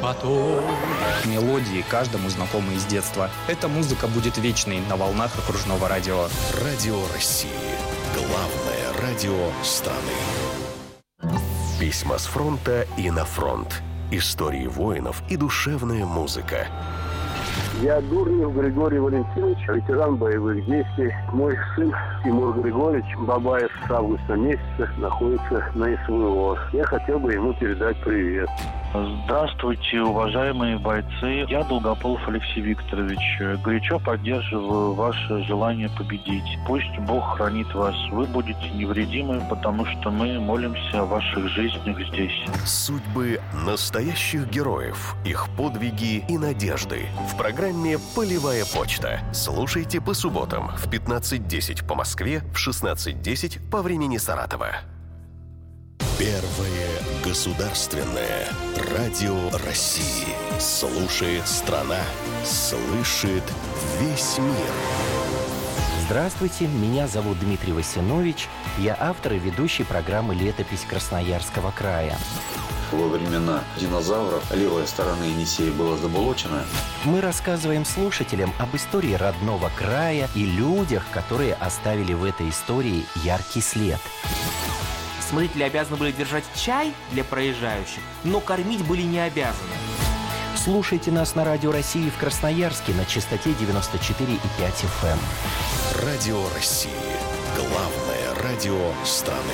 потом. Мелодии, каждому знакомые с детства. Эта музыка будет вечной на волнах окружного радио. Радио России. Главное радио страны. Письма с фронта и на фронт. Истории воинов и душевная музыка. Я Дурнев Григорий Валентинович, ветеран боевых действий. Мой сын Тимур Григорьевич Бабаев с августа месяца находится на СВО. Я хотел бы ему передать привет. Здравствуйте, уважаемые бойцы. Я Долгополов Алексей Викторович. Горячо поддерживаю ваше желание победить. Пусть Бог хранит вас. Вы будете невредимы, потому что мы молимся о ваших жизнях здесь. Судьбы настоящих героев, их подвиги и надежды. В программе «Полевая почта». Слушайте по субботам в 15:10 по Москве, в 16:10 по времени Саратова. Первое государственное радио России. Слушает страна, слышит весь мир. Здравствуйте, меня зовут Дмитрий Васинович. Я автор и ведущий программы «Летопись Красноярского края». Во времена динозавров левая сторона Енисея была заболочена. Мы рассказываем слушателям об истории родного края и людях, которые оставили в этой истории яркий след. Смотрители обязаны были держать чай для проезжающих, но кормить были не обязаны. Слушайте нас на Радио России в Красноярске на частоте 94,5 FM. Радио России. Главное радио страны.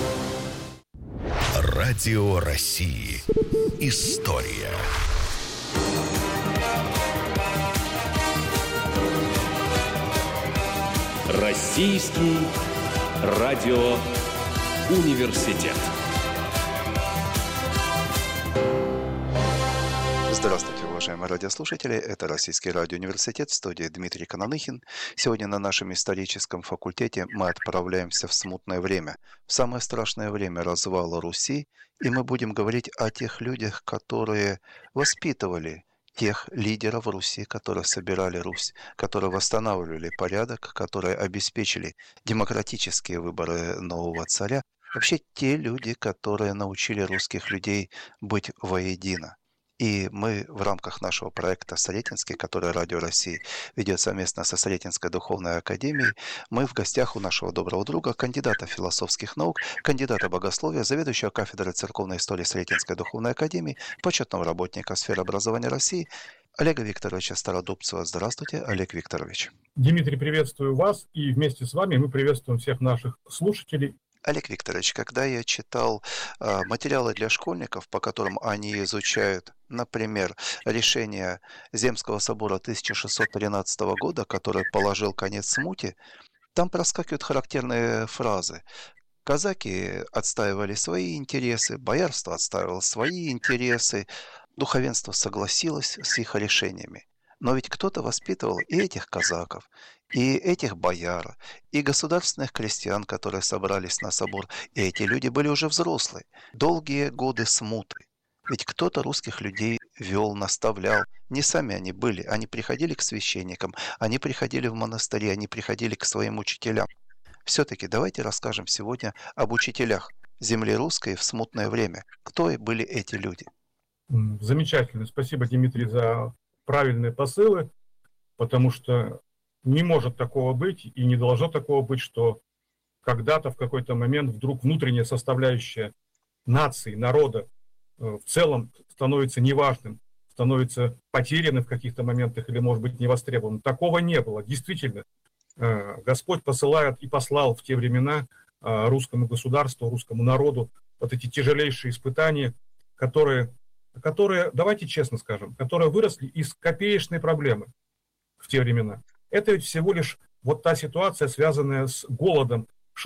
Радио России. История. Российский радиоуниверситет. Здравствуйте, уважаемые радиослушатели. Это Российский радиоуниверситет, в студии Дмитрий Кононыхин. Сегодня на нашем историческом факультете мы отправляемся в смутное время, в самое страшное время развала Руси, и мы будем говорить о тех людях, которые воспитывали тех лидеров Руси, которые собирали Русь, которые восстанавливали порядок, которые обеспечили демократические выборы нового царя. Вообще те люди, которые научили русских людей быть воедино. И мы в рамках нашего проекта «Сретенский», который Радио России ведет совместно со Сретенской духовной академией, мы в гостях у нашего доброго друга, кандидата философских наук, кандидата богословия, заведующего кафедрой церковной истории Сретенской духовной академии, почетного работника сферы образования России, Олега Викторовича Стародубцева. Здравствуйте, Олег Викторович. Дмитрий, приветствую вас, и вместе с вами мы приветствуем всех наших слушателей. Олег Викторович, когда я читал материалы для школьников, по которым они изучают, например, решение Земского собора 1613 года, который положил конец смуте, там проскакивают характерные фразы. Казаки отстаивали свои интересы, боярство отстаивало свои интересы, духовенство согласилось с их решениями. Но ведь кто-то воспитывал и этих казаков, и этих бояр, и государственных крестьян, которые собрались на собор. И эти люди были уже взрослые. Долгие годы смуты. Ведь кто-то русских людей вел, наставлял. Не сами они были. Они приходили к священникам, они приходили в монастыри, они приходили к своим учителям. Все-таки давайте расскажем сегодня об учителях земли русской в смутное время. Кто были эти люди? Замечательно. Спасибо, Дмитрий, за правильные посылы, потому что не может такого быть и не должно такого быть, что когда-то в какой-то момент вдруг внутренняя составляющая нации, народа в целом становится неважным, становится потерянным в каких-то моментах или, может быть, невостребованным. Такого не было. Действительно, Господь посылает и послал в те времена русскому государству, русскому народу вот эти тяжелейшие испытания, которые, давайте честно скажем, которые выросли из копеечной проблемы в те времена. Это ведь всего лишь вот та ситуация, связанная с голодом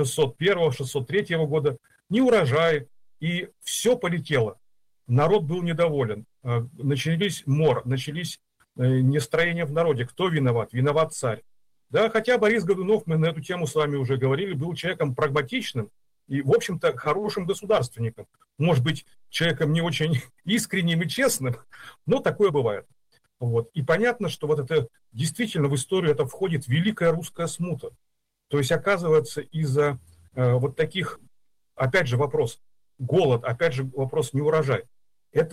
601-603 года, неурожай, и все полетело. Народ был недоволен, начались мор, начались нестроения в народе. Кто виноват? Виноват царь. Да, хотя Борис Годунов, мы на эту тему с вами уже говорили, был человеком прагматичным и, в общем-то, хорошим государственником. Может быть, человеком не очень искренним и честным, но такое бывает. Вот. И понятно, что вот это действительно в историю это входит великая русская смута. То есть, оказывается, из-за вот таких, опять же, вопрос голод, опять же, вопрос неурожай.